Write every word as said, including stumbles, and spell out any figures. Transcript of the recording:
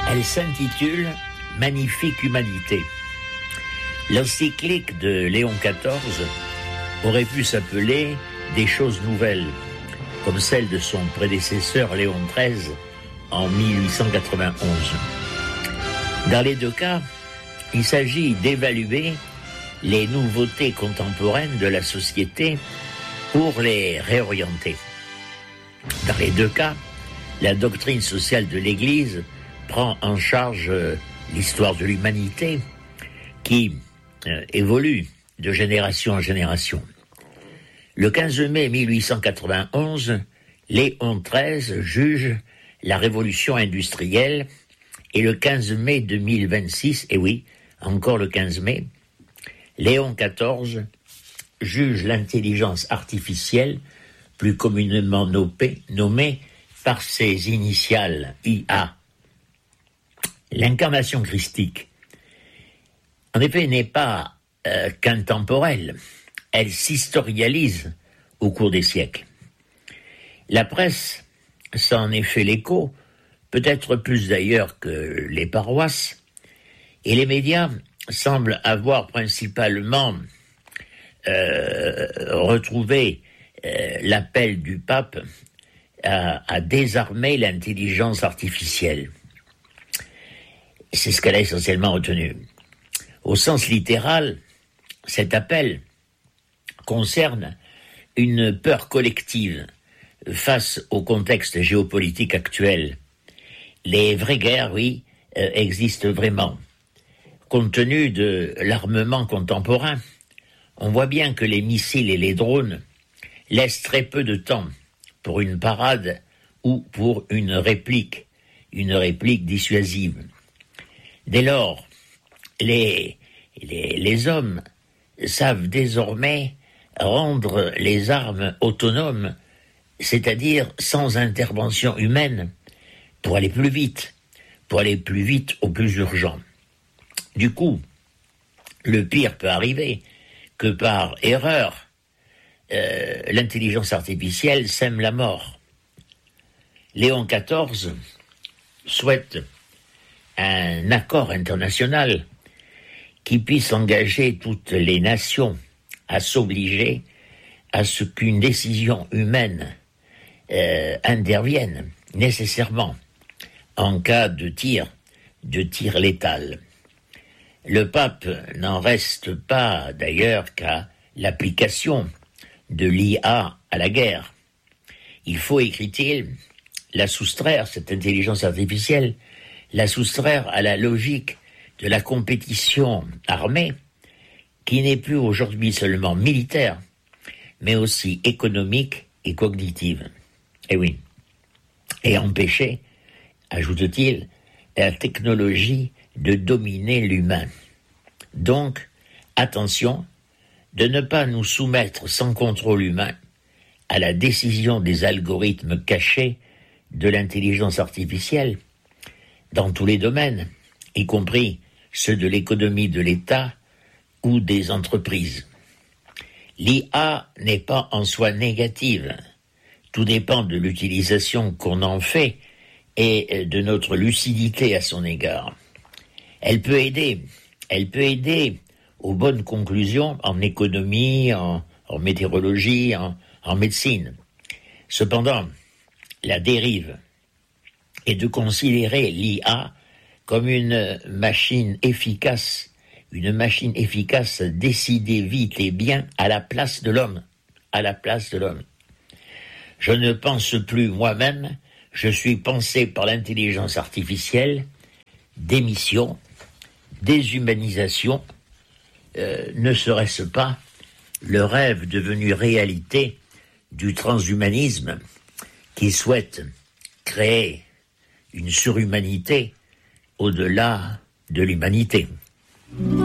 Elle s'intitule « Magnifique humanité ». L'encyclique de Léon quatorze aurait pu s'appeler « Des choses nouvelles », comme celle de son prédécesseur Léon treize en mille huit cent quatre-vingt-onze. Dans les deux cas, il s'agit d'évaluer les nouveautés contemporaines de la société pour les réorienter. Dans les deux cas, la doctrine sociale de l'Église prend en charge l'histoire de l'humanité qui euh, évolue de génération en génération. Le quinze mai mille huit cent quatre-vingt-onze, Léon treize juge la révolution industrielle et le quinze mai deux mille vingt-six, et oui, encore le quinze mai, Léon quatorze juge l'intelligence artificielle, plus communément nommée, nommée par ses initiales I A. L'incarnation christique, en effet, n'est pas euh, qu'intemporelle, elle s'historialise au cours des siècles. La presse s'en est fait l'écho, peut-être plus d'ailleurs que les paroisses, et les médias semblent avoir principalement euh, retrouvé euh, l'appel du pape à, à désarmer l'intelligence artificielle. C'est ce qu'elle a essentiellement retenu. Au sens littéral, cet appel concerne une peur collective face au contexte géopolitique actuel. Les vraies guerres, oui, euh, existent vraiment. Compte tenu de l'armement contemporain, on voit bien que les missiles et les drones laissent très peu de temps pour une parade ou pour une réplique, une réplique dissuasive. Dès lors, les, les, les hommes savent désormais rendre les armes autonomes, c'est-à-dire sans intervention humaine, pour aller plus vite, pour aller plus vite au plus urgent. Du coup, le pire peut arriver que par erreur, euh, l'intelligence artificielle sème la mort. Léon quatorze souhaite un accord international qui puisse engager toutes les nations à s'obliger à ce qu'une décision humaine euh, intervienne nécessairement en cas de tir, de tir létal. Le pape n'en reste pas d'ailleurs qu'à l'application de l'I A à la guerre. Il faut, écrit-il, la soustraire, cette intelligence artificielle, la soustraire à la logique de la compétition armée, qui n'est plus aujourd'hui seulement militaire, mais aussi économique et cognitive. Et oui. Et empêcher, ajoute-t-il, la technologie de dominer l'humain. Donc, attention de ne pas nous soumettre sans contrôle humain à la décision des algorithmes cachés de l'intelligence artificielle dans tous les domaines, y compris ceux de l'économie de l'État ou des entreprises. L'I A n'est pas en soi négative. Tout dépend de l'utilisation qu'on en fait et de notre lucidité à son égard. Elle peut aider, elle peut aider aux bonnes conclusions en économie, en, en météorologie, en, en médecine. Cependant, la dérive est de considérer l'I A comme une machine efficace, une machine efficace décidée vite et bien à la place de l'homme, à la place de l'homme. Je ne pense plus moi-même, je suis pensé par l'intelligence artificielle, démission, déshumanisation, euh, ne serait-ce pas le rêve devenu réalité du transhumanisme qui souhaite créer une surhumanité au-delà de l'humanité.